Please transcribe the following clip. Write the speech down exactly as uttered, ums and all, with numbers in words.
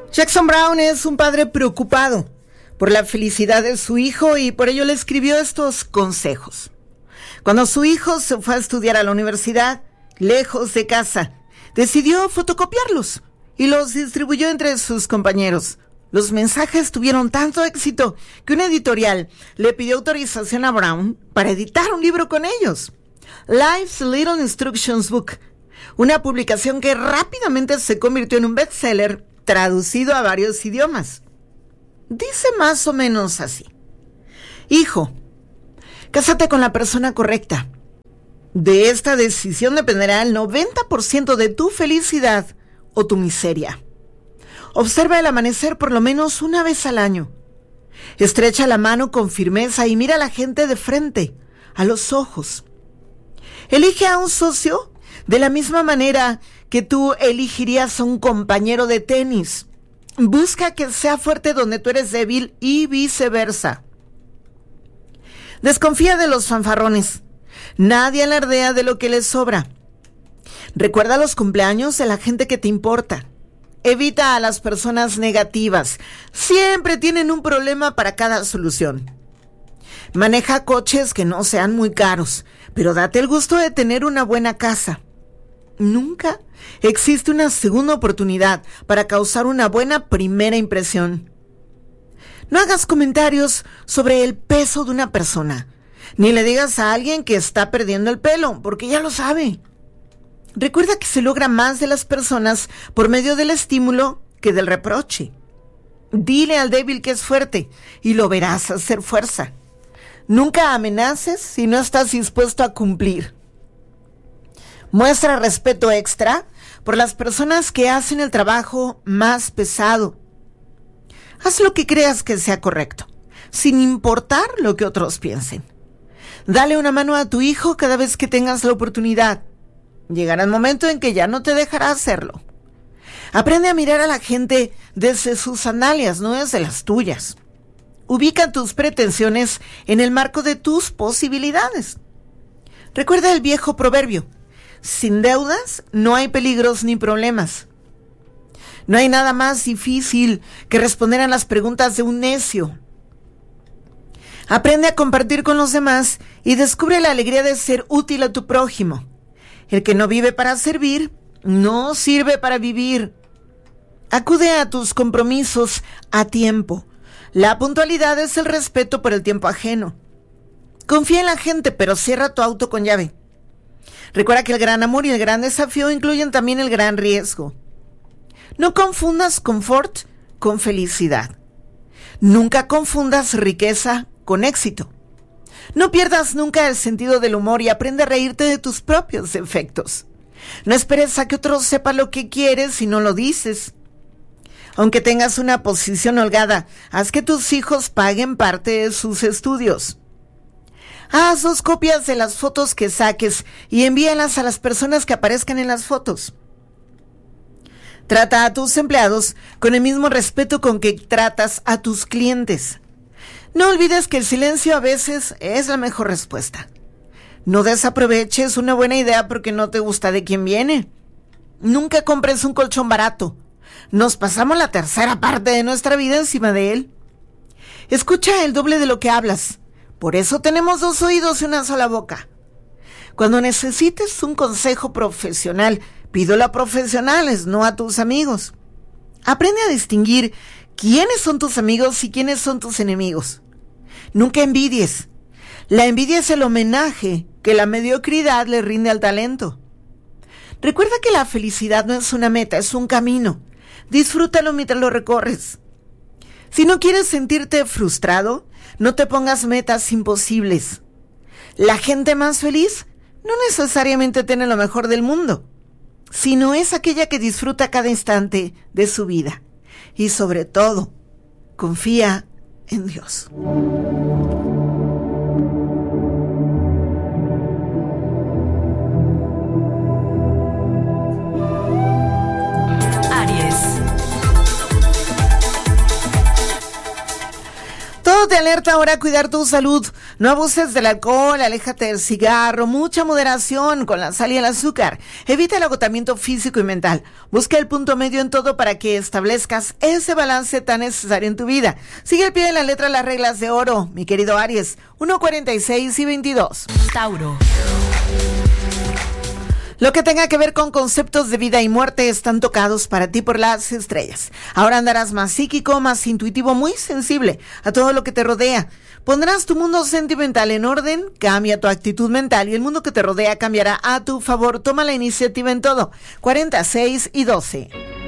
Jackson Brown es un padre preocupado por la felicidad de su hijo y por ello le escribió estos consejos. Cuando su hijo se fue a estudiar a la universidad, lejos de casa, decidió fotocopiarlos y los distribuyó entre sus compañeros. Los mensajes tuvieron tanto éxito que una editorial le pidió autorización a Brown para editar un libro con ellos. Life's Little Instructions Book, una publicación que rápidamente se convirtió en un bestseller traducido a varios idiomas. Dice más o menos así: hijo, cásate con la persona correcta. De esta decisión dependerá el noventa por ciento de tu felicidad o tu miseria. Observa el amanecer por lo menos una vez al año. Estrecha la mano con firmeza y mira a la gente de frente, a los ojos. Elige a un socio de la misma manera que tú elegirías a un compañero de tenis. Busca que sea fuerte donde tú eres débil y viceversa. Desconfía de los fanfarrones. Nadie alardea de lo que les sobra. Recuerda los cumpleaños de la gente que te importa. Evita a las personas negativas. Siempre tienen un problema para cada solución. Maneja coches que no sean muy caros, pero date el gusto de tener una buena casa. Nunca existe una segunda oportunidad para causar una buena primera impresión. No hagas comentarios sobre el peso de una persona, ni le digas a alguien que está perdiendo el pelo, porque ya lo sabe. Recuerda que se logra más de las personas por medio del estímulo que del reproche. Dile al débil que es fuerte y lo verás hacer fuerza. Nunca amenaces si no estás dispuesto a cumplir. Muestra respeto extra por las personas que hacen el trabajo más pesado. Haz lo que creas que sea correcto, sin importar lo que otros piensen. Dale una mano a tu hijo cada vez que tengas la oportunidad. Llegará el momento en que ya no te dejará hacerlo. Aprende a mirar a la gente desde sus sandalias, no desde las tuyas. Ubica tus pretensiones en el marco de tus posibilidades. Recuerda el viejo proverbio: sin deudas no hay peligros ni problemas. No hay nada más difícil que responder a las preguntas de un necio. Aprende a compartir con los demás y descubre la alegría de ser útil a tu prójimo. El que no vive para servir, no sirve para vivir. Acude a tus compromisos a tiempo. La puntualidad es el respeto por el tiempo ajeno. Confía en la gente, pero cierra tu auto con llave. Recuerda que el gran amor y el gran desafío incluyen también el gran riesgo. No confundas confort con felicidad. Nunca confundas riqueza con éxito. No pierdas nunca el sentido del humor y aprende a reírte de tus propios defectos. No esperes a que otros sepan lo que quieres y no lo dices. Aunque tengas una posición holgada, haz que tus hijos paguen parte de sus estudios. Haz dos copias de las fotos que saques y envíalas a las personas que aparezcan en las fotos. Trata a tus empleados con el mismo respeto con que tratas a tus clientes. No olvides que el silencio a veces es la mejor respuesta. No desaproveches una buena idea porque no te gusta de quién viene. Nunca compres un colchón barato. Nos pasamos la tercera parte de nuestra vida encima de él. Escucha el doble de lo que hablas. Por eso tenemos dos oídos y una sola boca. Cuando necesites un consejo profesional, pídelo a profesionales, no a tus amigos. Aprende a distinguir quiénes son tus amigos y quiénes son tus enemigos. Nunca envidies. La envidia es el homenaje que la mediocridad le rinde al talento. Recuerda que la felicidad no es una meta, es un camino. Disfrútalo mientras lo recorres. Si no quieres sentirte frustrado, no te pongas metas imposibles. La gente más feliz no necesariamente tiene lo mejor del mundo, sino es aquella que disfruta cada instante de su vida. Y sobre todo, confía en Dios. Aries. Todo te alerta ahora a cuidar tu salud. No abuses del alcohol, aléjate del cigarro, mucha moderación con la sal y el azúcar. Evita el agotamiento físico y mental. Busca el punto medio en todo para que establezcas ese balance tan necesario en tu vida. Sigue al pie de la letra las reglas de oro, mi querido Aries. uno, cuarenta y seis y veintidós. Tauro. Lo que tenga que ver con conceptos de vida y muerte están tocados para ti por las estrellas. Ahora andarás más psíquico, más intuitivo, muy sensible a todo lo que te rodea. Pondrás tu mundo sentimental en orden, cambia tu actitud mental y el mundo que te rodea cambiará a tu favor. Toma la iniciativa en todo. cuarenta, seis y doce.